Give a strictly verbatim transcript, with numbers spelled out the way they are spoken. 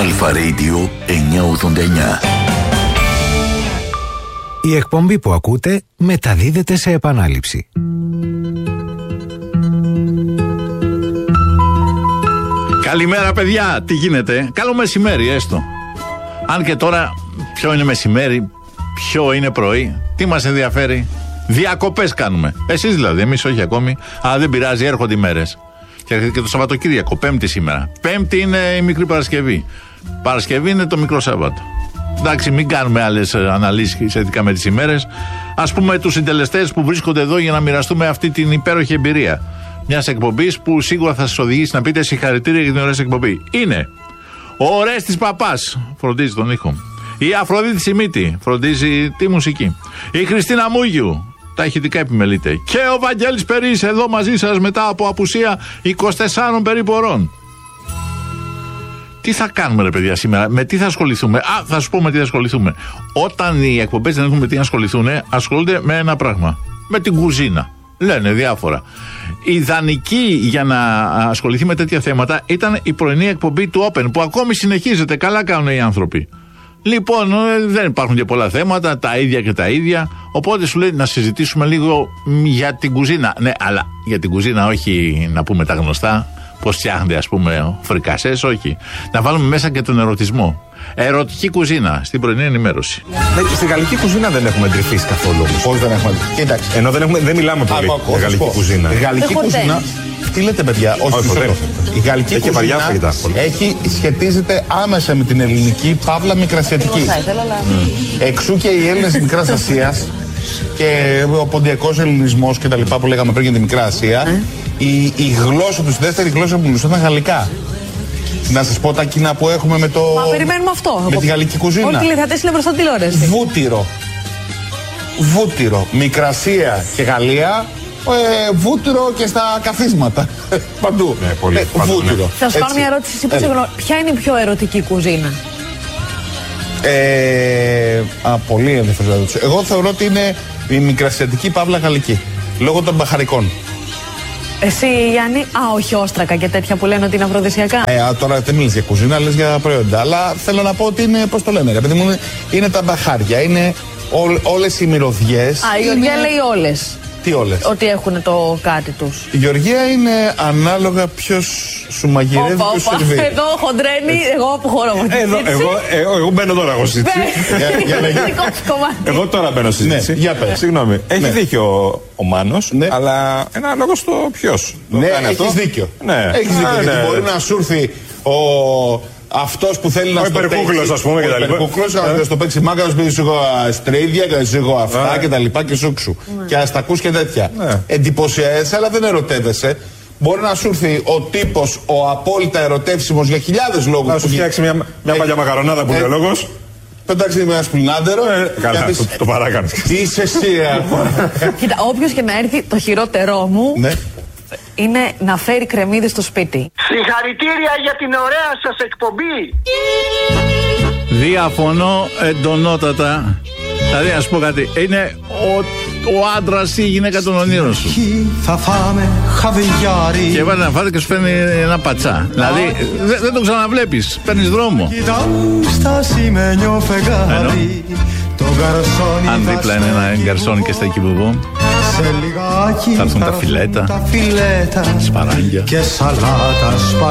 Αλφα Radio εννιακόσια ογδόντα εννιά. Η εκπομπή που ακούτε μεταδίδεται σε επανάληψη. Καλημέρα παιδιά, τι γίνεται? Καλό μεσημέρι έστω. Αν και τώρα ποιο είναι μεσημέρι, ποιο είναι πρωί, τι μας ενδιαφέρει? Διακοπές κάνουμε. Εσείς δηλαδή, εμείς όχι ακόμη. Αλλά δεν πειράζει, έρχονται οι μέρες. Και έρχεται και το Σαββατοκύριακο, Πέμπτη σήμερα. Πέμπτη είναι η μικρή Παρασκευή. Παρασκευή είναι το μικρό Σάββατο. Εντάξει, μην κάνουμε άλλες αναλύσεις σχετικά με τις ημέρες. Ας πούμε τους συντελεστές που βρίσκονται εδώ για να μοιραστούμε αυτή την υπέροχη εμπειρία μιας εκπομπής που σίγουρα θα σας οδηγήσει να πείτε συγχαρητήρια για την ωραία εκπομπή. Είναι ο Ορέστης Παπάς, φροντίζει τον ήχο. Η Αφροδίτη Σιμίτη, φροντίζει τη μουσική. Η Χριστίνα Μούγιου, τα ηχητικά επιμελείται. Και ο Βαγγέλης Περής εδώ μαζί σας μετά από απουσία είκοσι τεσσάρων περίπου ωρών. Τι θα κάνουμε ρε παιδιά σήμερα, με τι θα ασχοληθούμε? Α, θα σου πω με τι θα ασχοληθούμε. Όταν οι εκπομπές δεν έχουν με τι να ασχοληθούν, ασχολούνται με ένα πράγμα. Με την κουζίνα. Λένε διάφορα. Η ιδανική για να ασχοληθεί με τέτοια θέματα ήταν η πρωινή εκπομπή του Open, που ακόμη συνεχίζεται. Καλά κάνουν οι άνθρωποι. Λοιπόν, δεν υπάρχουν και πολλά θέματα, τα ίδια και τα ίδια. Οπότε σου λέει να συζητήσουμε λίγο για την κουζίνα. Ναι, αλλά για την κουζίνα όχι να πούμε τα γνωστά. Πώς φτιάχνεται, ας πούμε, φρικασές, όχι. Να βάλουμε μέσα και τον ερωτισμό. Ερωτική κουζίνα στην πρωινή ενημέρωση. Ναι, στη γαλλική κουζίνα δεν έχουμε εντρυφήσει καθόλου. Πώς δεν έχουμε? Κοίταξε. Ενώ δεν, έχουμε, δεν μιλάμε πολύ για γαλλική κουζίνα. Η γαλλική κουζίνα. Τι λέτε, παιδιά? Όχι, όχι δεν. Η γαλλική έχει κουζίνα έχει, σχετίζεται άμεσα με την ελληνική, παύλα μικρασιατική. Mm. Εξού και οι Έλληνες της Μικράς Ασίας και ο ποντιακός ελληνισμός και τα λοιπά που λέγαμε πριν για τη Μικρά Ασία, mm. η, η γλώσσα τους, η δεύτερη γλώσσα που μιλούσαν ήταν γαλλικά. Να σας πω τα κοινά που έχουμε με το. Μα περιμένουμε αυτό. Με τη γαλλική κουζίνα. Όλοι οι τηλεθεατές είναι μπροστά τηλεόραση. Βούτυρο. Βούτυρο. Μικρασία και Γαλλία. Ε, βούτυρο και στα καθίσματα. Παντού. Ναι, πολύ, ε, παντού, βούτυρο. Ναι. Θα σου κάνω μια ερώτηση. Εσύ που σε γνω... Ποια είναι η πιο ερωτική κουζίνα? Ε, α, πολύ ενδιαφέρον ερώτηση. Εγώ θεωρώ ότι είναι η μικρασιατική παύλα γαλλική. Λόγω των μπαχαρικών. Εσύ, Γιάννη, α, όχι όστρακα και τέτοια που λένε ότι είναι αφροδισιακά. Ε, α, τώρα δεν μιλείς για κουζίνα, λες για προϊόντα. Αλλά θέλω να πω ότι είναι, πώς το λένε, ρε παιδί μου, είναι, είναι τα μπαχάρια, είναι ό, όλες οι μυρωδιές. Α, η Γεωργία λέει όλες. Τι όλες? Ότι έχουν το κάτι τους. Η Γεωργία είναι ανάλογα ποιος σου μαγειρεύει, ποιος σου σερβίρει. Εδώ χοντρένει, εγώ αποχωρώ. Εδώ, εγώ, εγώ, εγώ μπαίνω τώρα εγώ συζήτηση. Εγώ τώρα μπαίνω συζήτηση. Ναι, για πες. Συγγνώμη, έχει ναι. δίκιο ο Μάνος, ναι. αλλά ένα λόγο στο ποιος. Ναι, έχεις δίκιο. Ναι. Έχεις δίκιο, ναι, γιατί ναι. μπορεί να σου έρθει ο... αυτός που θέλει να ο στο παίξει. Ο υπερκούκλος, ας πούμε, και τα λοιπά. Ο υπερκούκλος, να στο παίξει μάγκα, να σου πει σου έχω στρίδια, και σου έχω αυτά και τα λοιπά και σούξου. Και ας τα ακούς και τέτοια. Εντυπωσιάζεσαι, αλλά δεν ερωτεύεσαι. Μπορεί να σου έρθει ο τύπος, ο απόλυτα ερωτεύσιμος για χιλιάδες λόγους. Να σου φτιάξει μια, μια παλιά μακαρονάδα που λέει ο λόγος. Πετάξει με ένα σπινάντερο. Καλά, το παράκανες. Τι είσαι εσύ, Κοίτα, όποιος και να έρθει, το χειρότερό μου είναι να φέρει κρεμμύδι στο σπίτι. Συγχαρητήρια για την ωραία σας εκπομπή. Διαφωνώ εντονότατα. Δηλαδή, να σου πω κάτι. Είναι ο, ο άντρας ή η γυναίκα των ονείρων σου. Θα φάμε χαβιάρι. Και βάλει να φάτε και σου φέρνει ένα πατσά. Δηλαδή, δεν δε το ξαναβλέπεις. Παίρνεις δρόμο. Στα σημαίνιο φεγγάρι. Αν δίπλα είναι ένα γκαρσόνι και στα εκεί βουβού, θα έρθουν τα φιλέτα, σπαράγγια και σαλάτα